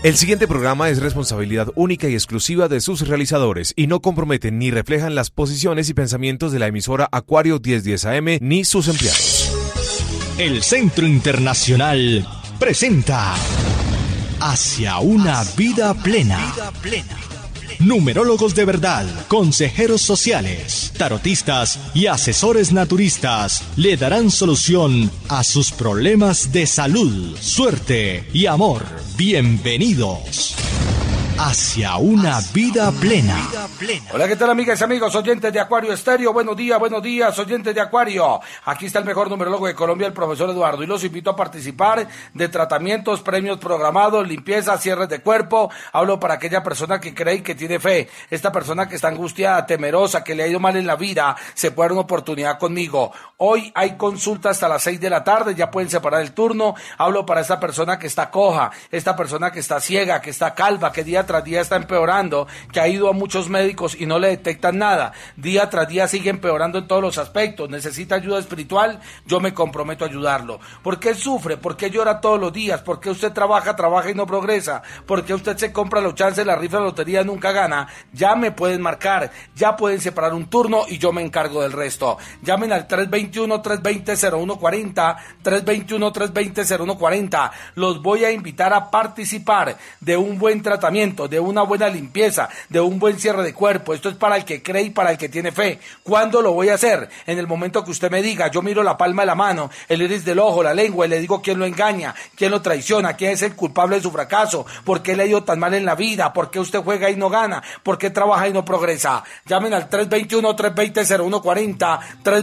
El siguiente programa es responsabilidad única y exclusiva de sus realizadores y no comprometen ni reflejan las posiciones y pensamientos de la emisora Acuario 1010 AM ni sus empleados. El Centro Internacional presenta Hacia una vida plena. Numerólogos de verdad, consejeros sociales, tarotistas y asesores naturistas le darán solución a sus problemas de salud, suerte y amor. Bienvenidos hacia una vida plena. Hola, ¿qué tal, amigas y amigos, oyentes de Acuario Estéreo? Buenos días, oyentes de Acuario. Aquí está el mejor numerólogo de Colombia, el profesor Eduardo, y los invito a participar de tratamientos, premios programados, limpieza, cierres de cuerpo. Hablo para aquella persona que cree y que tiene fe. Esta persona que está angustiada, temerosa, que le ha ido mal en la vida, se puede dar una oportunidad conmigo. Hoy hay consulta hasta las 6 de la tarde, ya pueden separar el turno. Hablo para esta persona que está coja, esta persona que está ciega, que está calva, que día tras día está empeorando, que ha ido a muchos médicos y no le detectan nada, día tras día sigue empeorando en todos los aspectos, necesita ayuda espiritual, yo me comprometo a ayudarlo. ¿Por qué sufre? ¿Por qué llora todos los días? ¿Por qué usted trabaja y no progresa? ¿Por qué usted se compra los chances, la rifa, la lotería y nunca gana? Ya me pueden marcar, ya pueden separar un turno y yo me encargo del resto. Llamen al 321-320-0140, 321-320-0140. Los voy a invitar a participar de un buen tratamiento, de una buena limpieza, de un buen cierre de cuerpo. Esto es para el que cree y para el que tiene fe. ¿Cuándo lo voy a hacer? En el momento que usted me diga. Yo miro la palma de la mano, el iris del ojo, la lengua, y le digo quién lo engaña, quién lo traiciona, quién es el culpable de su fracaso, por qué le ha ido tan mal en la vida, por qué usted juega y no gana, por qué trabaja y no progresa. Llamen al 321-320-0140,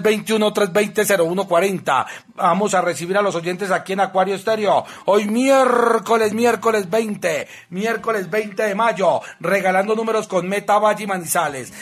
321-320-0140. Vamos a recibir a los oyentes aquí en Acuario Estéreo. Hoy miércoles 20 de mayo, regalando números con Meta, Valle y Manizales.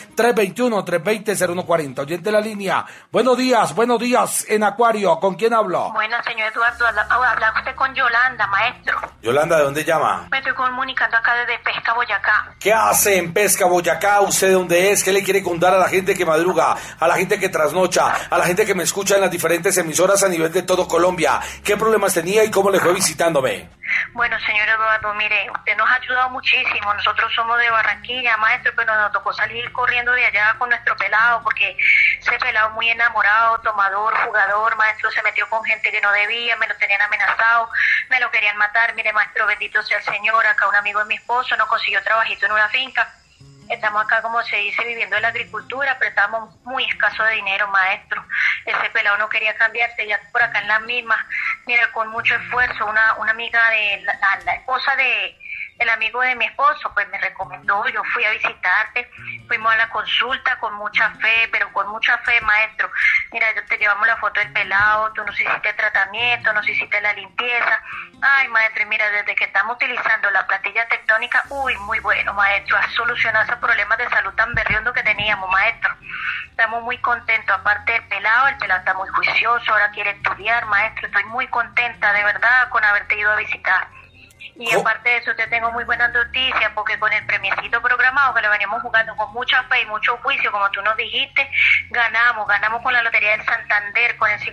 321-320-0140. Oyente de la línea. Buenos días en Acuario. ¿Con quién hablo? Bueno, señor Eduardo, habla usted con Yolanda, maestro. Yolanda, ¿de dónde llama? Me estoy comunicando acá desde Pesca, Boyacá. ¿Qué hace en Pesca, Boyacá? ¿Usted de dónde es? ¿Qué le quiere contar a la gente que madruga, a la gente que trasnocha, a la gente que me escucha en las diferentes emisoras a nivel de todo Colombia? ¿Qué problemas tenía y cómo le fue visitándome? Bueno, señor Eduardo, mire, usted nos ha ayudado muchísimo. Nosotros somos de Barranquilla, maestro, pero nos tocó salir corriendo de allá con nuestro pelado, porque ese pelado muy enamorado, tomador, jugador, maestro, se metió con gente que no debía, me lo tenían amenazado, me lo querían matar. Mire, maestro, bendito sea el Señor, acá un amigo de mi esposo nos consiguió trabajito en una finca. Estamos acá, como se dice, viviendo en la agricultura, pero estábamos muy escasos de dinero, maestro. Ese pelado no quería cambiarse, ya por acá en la misma. Mira, con mucho esfuerzo, una amiga de la esposa del amigo de mi esposo, pues me recomendó, yo fui a visitarte, fuimos a la consulta con mucha fe, pero con mucha fe, maestro. Mira, yo te llevamos la foto del pelado, tú nos hiciste tratamiento, nos hiciste la limpieza. Ay, maestro, y mira, desde que estamos utilizando la plantilla tectónica, muy bueno, maestro, has solucionado esos problemas de salud tan berriondo que teníamos, maestro. Estamos muy contentos, aparte del pelado, el pelado está muy juicioso, ahora quiere estudiar, maestro, estoy muy contenta, de verdad, con haberte ido a visitar. Y aparte de eso, te tengo muy buenas noticias, porque con el premiecito programado que lo veníamos jugando con mucha fe y mucho juicio, como tú nos dijiste, ganamos con la Lotería del Santander, con el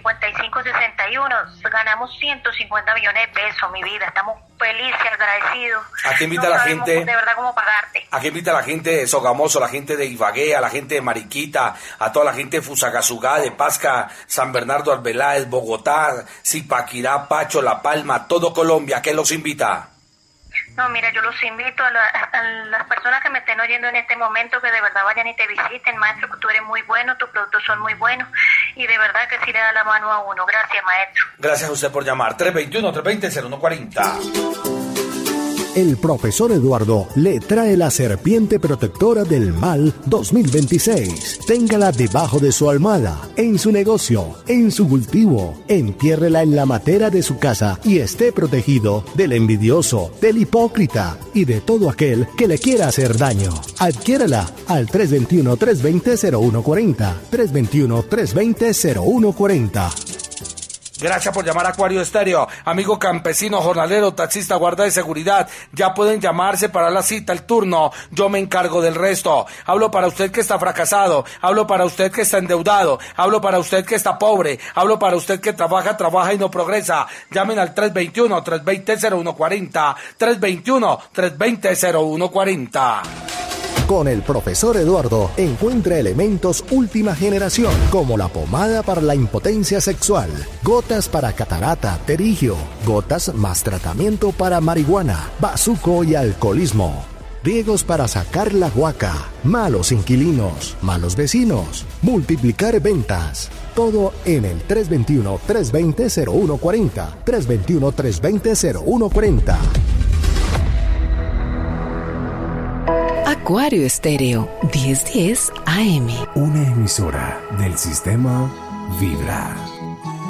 5561, ganamos 150 millones de pesos, mi vida. Estamos felices, agradecidos. ¿A qué invita la gente? De verdad, cómo pagarte. ¿A qué invita la gente de Sogamoso, la gente de Ibagué, a la gente de Mariquita, a toda la gente de Fusagasugá, de Pasca, San Bernardo, Arbeláez, Bogotá, Zipaquirá, Pacho, La Palma, todo Colombia? ¿Qué los invita? No, mira, yo los invito a las personas que me estén oyendo en este momento, que de verdad vayan y te visiten, maestro, que tú eres muy bueno, tus productos son muy buenos, y de verdad que sí le da la mano a uno. Gracias, maestro. Gracias a usted por llamar. 321-320-0140. El profesor Eduardo le trae la serpiente protectora del mal 2026. Téngala debajo de su almohada, en su negocio, en su cultivo. Entiérrela en la matera de su casa y esté protegido del envidioso, del hipócrita y de todo aquel que le quiera hacer daño. Adquiérala al 321-320-0140. 321-320-0140. Gracias por llamar a Acuario Estéreo. Amigo campesino, jornalero, taxista, guarda de seguridad, ya pueden llamarse para la cita, el turno. Yo me encargo del resto. Hablo para usted que está fracasado. Hablo para usted que está endeudado. Hablo para usted que está pobre. Hablo para usted que trabaja y no progresa. Llamen al 321-320-0140. 321-320-0140. Con el profesor Eduardo encuentra elementos última generación, como la pomada para la impotencia sexual, gotas para catarata, pterigio, gotas más tratamiento para marihuana, bazuco y alcoholismo, riegos para sacar la guaca, malos inquilinos, malos vecinos, multiplicar ventas. Todo en el 321-320-0140. 321-320-0140. Acuario Estéreo, 1010 AM. Una emisora del sistema Vibra.